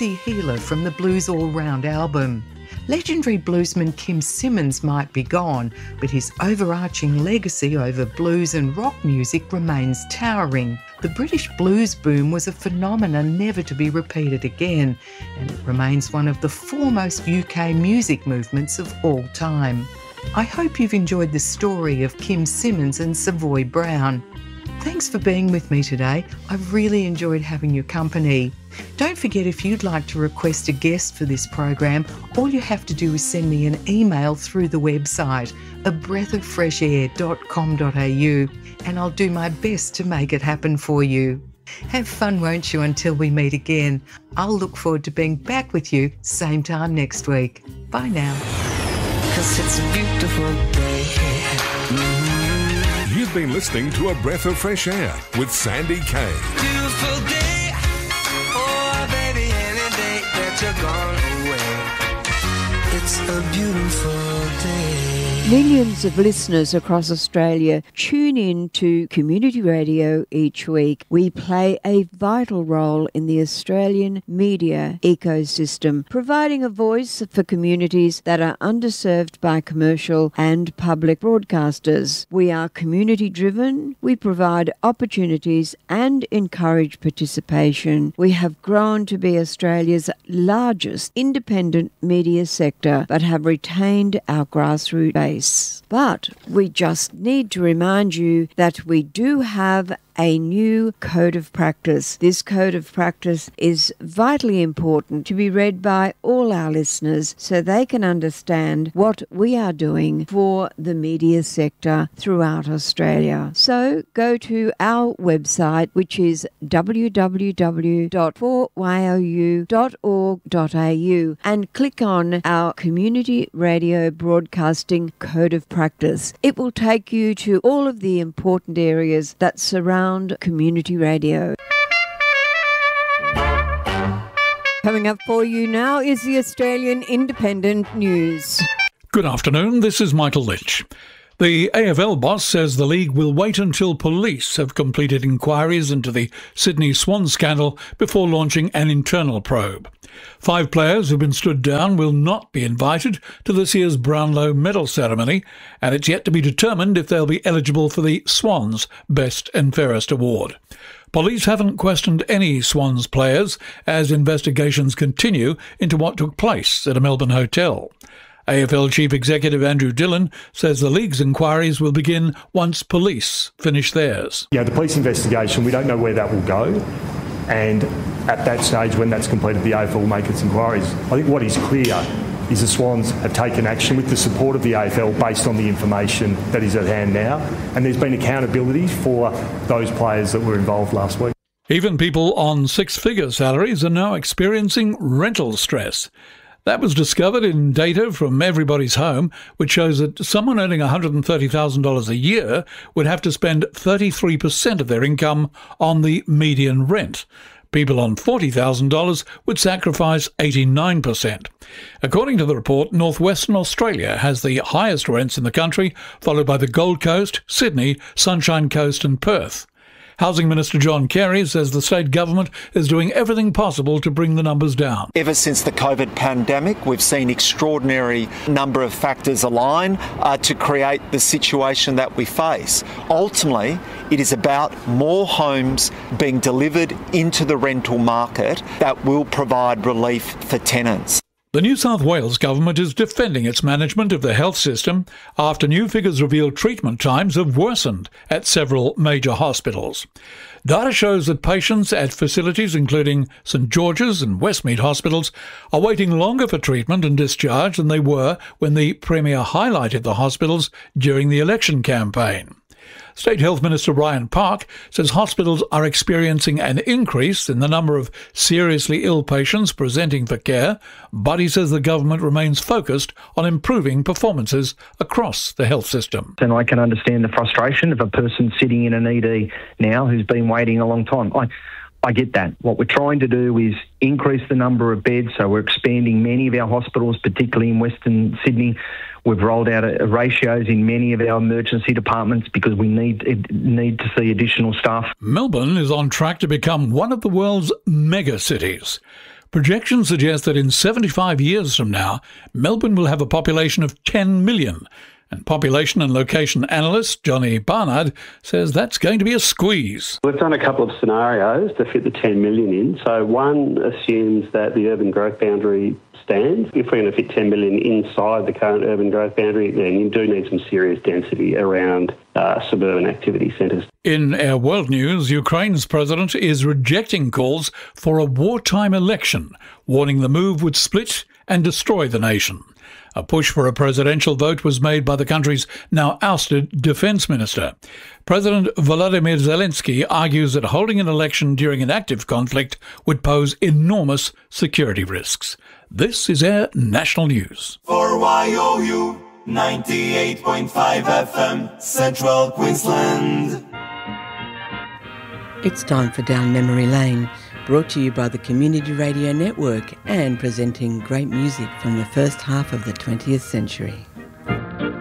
bluesy healer from the Blues All Round album. Legendary bluesman Kim Simmons might be gone, but his overarching legacy over blues and rock music remains towering. The British blues boom was a phenomenon never to be repeated again, and it remains one of the foremost UK music movements of all time. I hope you've enjoyed the story of Kim Simmons and Savoy Brown. Thanks for being with me today. I've really enjoyed having your company. Don't forget, if you'd like to request a guest for this program, all you have to do is send me an email through the website, abreathoffreshair.com.au, and I'll do my best to make it happen for you. Have fun, won't you, until we meet again. I'll look forward to being back with you same time next week. Bye now. 'Cause it's a beautiful day. You've been listening to A Breath of Fresh Air with Sandy Kay. Beautiful day, oh baby, any day that you're gone away. It's a beautiful day. Millions of listeners across Australia tune in to community radio each week. We play a vital role in the Australian media ecosystem, providing a voice for communities that are underserved by commercial and public broadcasters. We are community driven, we provide opportunities and encourage participation. We have grown to be Australia's largest independent media sector, but have retained our grassroots base. But we just need to remind you that we do have a new code of practice. This code of practice is vitally important to be read by all our listeners so they can understand what we are doing for the media sector throughout Australia. So go to our website, which is www.fortyou.org.au, and click on our Community Radio Broadcasting Code of Practice. It will take you to all of the important areas that surround community radio. Coming up for you now is the Australian Independent News. Good afternoon, this is Michael Lynch. The AFL boss says the league will wait until police have completed inquiries into the Sydney Swans scandal before launching an internal probe. 5 players who've been stood down will not be invited to this year's Brownlow Medal ceremony, and it's yet to be determined if they'll be eligible for the Swans Best and Fairest award. Police haven't questioned any Swans players as investigations continue into what took place at a Melbourne hotel. AFL Chief Executive Andrew Dillon says the league's inquiries will begin once police finish theirs. The police investigation, we don't know where that will go, and at that stage, when that's completed, the AFL will make its inquiries. I think what is clear is the Swans have taken action with the support of the AFL based on the information that is at hand now, and there's been accountability for those players that were involved last week. Even people on 6-figure salaries are now experiencing rental stress. That was discovered in data from Everybody's Home, which shows that someone earning $130,000 a year would have to spend 33% of their income on the median rent. People on $40,000 would sacrifice 89%. According to the report, Northwestern Australia has the highest rents in the country, followed by the Gold Coast, Sydney, Sunshine Coast and Perth. Housing Minister John Kerry says the state government is doing everything possible to bring the numbers down. Ever since the COVID pandemic, we've seen extraordinary number of factors align to create the situation that we face. Ultimately, it is about more homes being delivered into the rental market that will provide relief for tenants. The New South Wales government is defending its management of the health system after new figures reveal treatment times have worsened at several major hospitals. Data shows that patients at facilities including St George's and Westmead hospitals are waiting longer for treatment and discharge than they were when the Premier highlighted the hospitals during the election campaign. State Health Minister Ryan Park says hospitals are experiencing an increase in the number of seriously ill patients presenting for care, but he says the government remains focused on improving performances across the health system. And I can understand the frustration of a person sitting in an ED now who's been waiting a long time. I get that. What we're trying to do is increase the number of beds, so we're expanding many of our hospitals, particularly in Western Sydney. We've rolled out ratios in many of our emergency departments because we need to see additional staff. Melbourne is on track to become one of the world's mega cities. Projections suggest that in 75 years from now, Melbourne will have a population of 10 million. And population and location analyst Johnny Barnard says that's going to be a squeeze. We've done a couple of scenarios to fit the 10 million in. So one assumes that the urban growth boundary stands. If we're going to fit 10 million inside the current urban growth boundary, then you do need some serious density around suburban activity centres. In our world news, Ukraine's president is rejecting calls for a wartime election, warning the move would split and destroy the nation. A push for a presidential vote was made by the country's now ousted defence minister. President Volodymyr Zelensky argues that holding an election during an active conflict would pose enormous security risks. This is our national news. For YOU 98.5 FM, Central Queensland. It's time for Down Memory Lane, brought to you by the Community Radio Network and presenting great music from the first half of the 20th century.